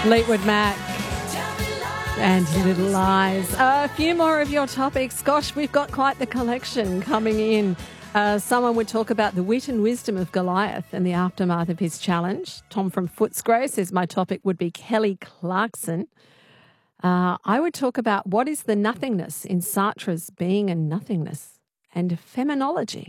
Fleetwood Mac and Little Lies. A few more of your topics. Gosh, we've got quite the collection coming in. Someone would talk about the wit and wisdom of Goliath and the aftermath of his challenge. Tom from Footscray says my topic would be Kelly Clarkson. I would talk about what is the nothingness in Sartre's Being and Nothingness and feminology.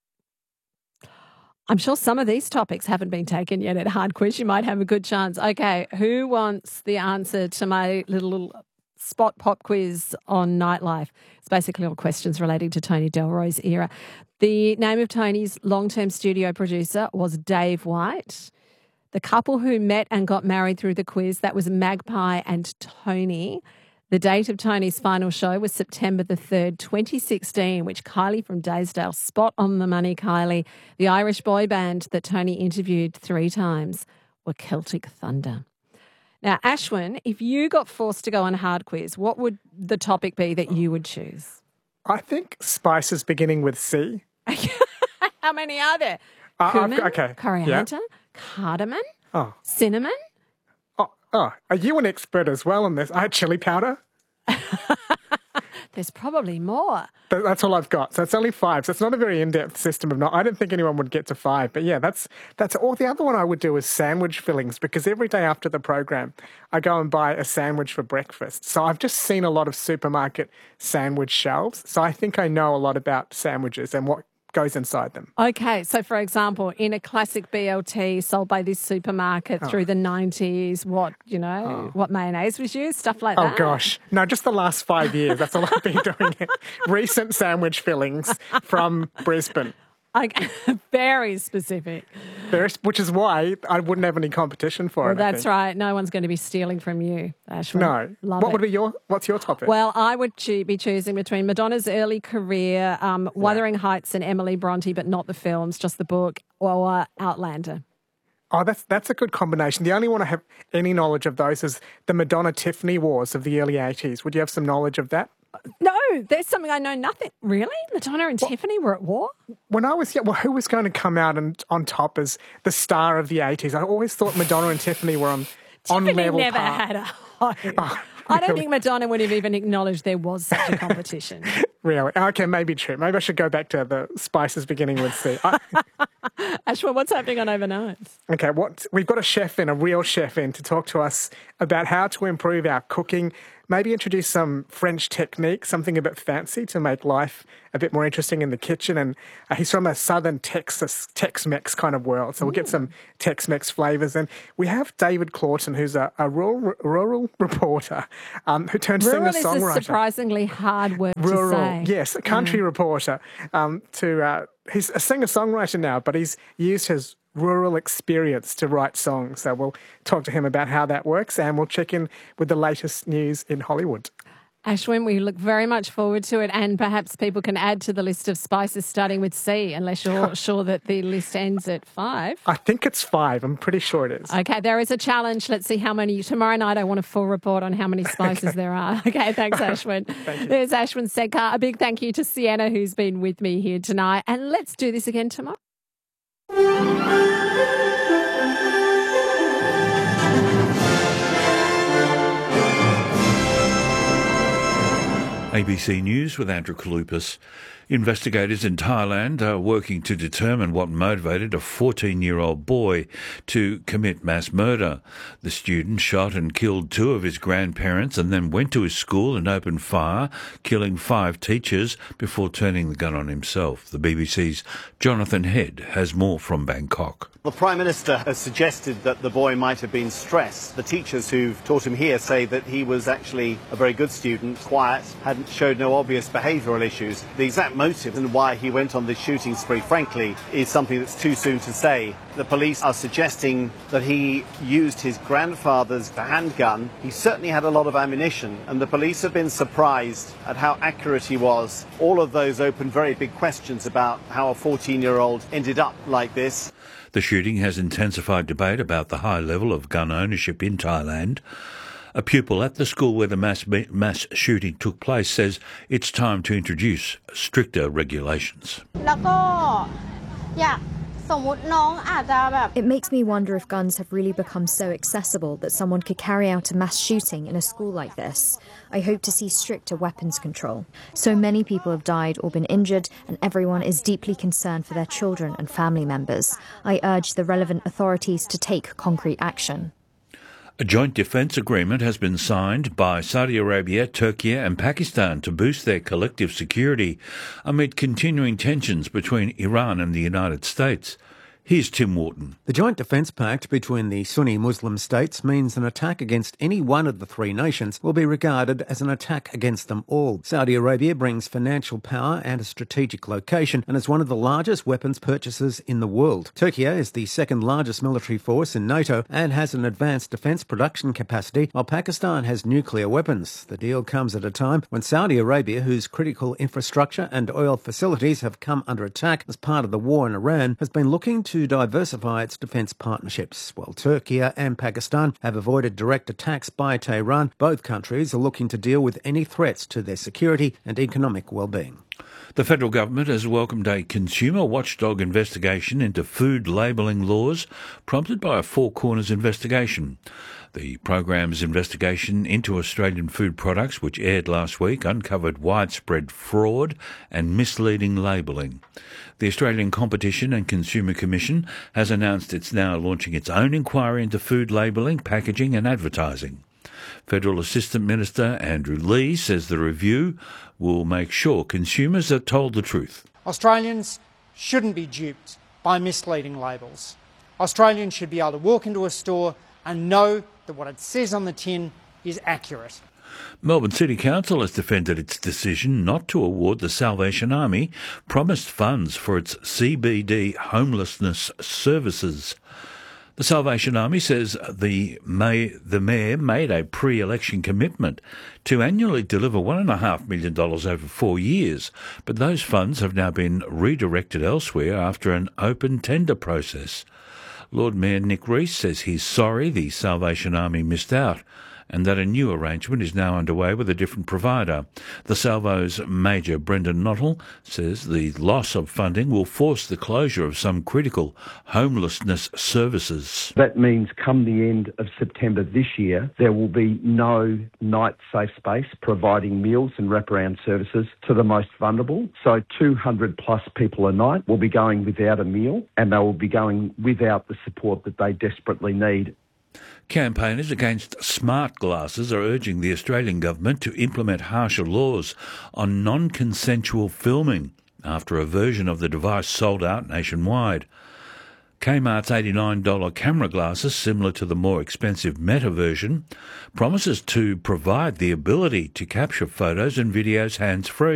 I'm sure some of these topics haven't been taken yet at Hard Quiz. You might have a good chance. Okay, who wants the answer to my little spot pop quiz on nightlife? It's basically all questions relating to Tony Delroy's era. The name of Tony's long-term studio producer was Dave White. The couple who met and got married through the quiz, that was Magpie and Tony. The date of Tony's final show was September the 3rd, 2016, which Kylie from Daysdale, spot on the money, Kylie. The Irish boy band that Tony interviewed 3 times were Celtic Thunder. Now, Ashwin, if you got forced to go on a Hard Quiz, what would the topic be that you would choose? I think spices beginning with C. How many are there? Cumin, coriander, cardamom, cinnamon. Oh, are you an expert as well on this? I had chili powder. There's probably more. That's all I've got. So it's only 5. So it's not a very in-depth system of knowledge. I don't think anyone would get to 5. But yeah, that's all. The other one I would do is sandwich fillings, because every day after the program, I go and buy a sandwich for breakfast. So I've just seen a lot of supermarket sandwich shelves. So I think I know a lot about sandwiches and what goes inside them. Okay, so for example, in a classic BLT sold by this supermarket through the 90s, what mayonnaise was used, stuff like that? Oh gosh, no, just the last 5 years. That's all I've been doing. Recent sandwich fillings from Brisbane. Okay, very specific. Which is why I wouldn't have any competition for it. That's right. No one's going to be stealing from you, Ashwin. No. What's your topic? Well, I would be choosing between Madonna's early career, Wuthering Heights and Emily Bronte, but not the films, just the book, or Outlander. Oh, that's a good combination. The only one I have any knowledge of those is the Madonna-Tiffany wars of the early 80s. Would you have some knowledge of that? No, there's something I know nothing. Really? Madonna and Tiffany were at war? When I was who was going to come out on top as the star of the 80s? I always thought Madonna and Tiffany were on level Tiffany never par. had a home. I don't think Madonna would have even acknowledged there was such a competition. Really? Okay, maybe true. Maybe I should go back to the spices beginning with C. Ashwin, what's happening on Overnights? Okay, we've got a real chef in to talk to us about how to improve our cooking, maybe introduce some French technique, something a bit fancy to make life a bit more interesting in the kitchen. And he's from a southern Tex-Mex kind of world, so we'll get some Tex-Mex flavours. And we have David Clawton, who's a rural reporter who turned singer-songwriter. Rural is a surprisingly hard word to say. Yes, a country reporter. He's a singer-songwriter now, but he's used his rural experience to write songs. So we'll talk to him about how that works, and we'll check in with the latest news in Hollywood. Ashwin, we look very much forward to it, and perhaps people can add to the list of spices starting with C, unless you're sure that the list ends at 5. I think it's 5. I'm pretty sure it is. Okay, there is a challenge. Let's see how many. Tomorrow night I want a full report on how many spices there are. Okay, thanks, Ashwin. Thank you. There's Ashwin Sedkar. A big thank you to Sienna, who's been with me here tonight, and let's do this again tomorrow. ABC News with Andrew Kalupas. Investigators in Thailand are working to determine what motivated a 14-year-old boy to commit mass murder. The student shot and killed 2 of his grandparents and then went to his school and opened fire, killing 5 teachers before turning the gun on himself. The BBC's Jonathan Head has more from Bangkok. The Prime Minister has suggested that the boy might have been stressed. The teachers who've taught him here say that he was actually a very good student, quiet, showed no obvious behavioural issues. The exact motive and why he went on this shooting spree, frankly, is something that's too soon to say. The police are suggesting that he used his grandfather's handgun. He certainly had a lot of ammunition, and the police have been surprised at how accurate he was. All of those open very big questions about how a 14-year-old ended up like this. The shooting has intensified debate about the high level of gun ownership in Thailand. A pupil at the school where the mass shooting took place says it's time to introduce stricter regulations. It makes me wonder if guns have really become so accessible that someone could carry out a mass shooting in a school like this. I hope to see stricter weapons control. So many people have died or been injured, and everyone is deeply concerned for their children and family members. I urge the relevant authorities to take concrete action. A joint defence agreement has been signed by Saudi Arabia, Turkey and Pakistan to boost their collective security amid continuing tensions between Iran and the United States. Here's Tim Wharton. The Joint Defence Pact between the Sunni Muslim states means an attack against any one of the three nations will be regarded as an attack against them all. Saudi Arabia brings financial power and a strategic location and is one of the largest weapons purchasers in the world. Turkey is the second largest military force in NATO and has an advanced defence production capacity, while Pakistan has nuclear weapons. The deal comes at a time when Saudi Arabia, whose critical infrastructure and oil facilities have come under attack as part of the war in Iran, has been looking to diversify its defence partnerships. While Turkey and Pakistan have avoided direct attacks by Tehran, both countries are looking to deal with any threats to their security and economic well-being. The federal government has welcomed a consumer watchdog investigation into food labelling laws, prompted by a Four Corners investigation. The program's investigation into Australian food products, which aired last week, uncovered widespread fraud and misleading labelling. The Australian Competition and Consumer Commission has announced it's now launching its own inquiry into food labelling, packaging and advertising. Federal Assistant Minister Andrew Leigh says the review will make sure consumers are told the truth. Australians shouldn't be duped by misleading labels. Australians should be able to walk into a store and know that what it says on the tin is accurate. Melbourne City Council has defended its decision not to award the Salvation Army promised funds for its CBD homelessness services. The Salvation Army says the Mayor made a pre-election commitment to annually deliver $1.5 million over 4 years, but those funds have now been redirected elsewhere after an open tender process. Lord Mayor Nick Rees says he's sorry the Salvation Army missed out and that a new arrangement is now underway with a different provider. The Salvo's Major Brendan Nottle says the loss of funding will force the closure of some critical homelessness services. That means come the end of September this year, there will be no night safe space providing meals and wraparound services to the most vulnerable. So 200 plus people a night will be going without a meal, and they will be going without the support that they desperately need. Campaigners against smart glasses are urging the Australian government to implement harsher laws on non-consensual filming after a version of the device sold out nationwide. Kmart's $89 camera glasses, similar to the more expensive Meta version, promises to provide the ability to capture photos and videos hands-free.